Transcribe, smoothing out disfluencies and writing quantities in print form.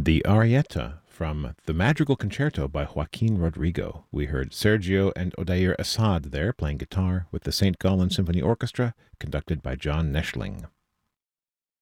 The Arietta from the Madrigal Concerto by Joaquin Rodrigo. We heard Sergio and Odair Assad there playing guitar with the St. Gallen Symphony Orchestra, conducted by John Neschling.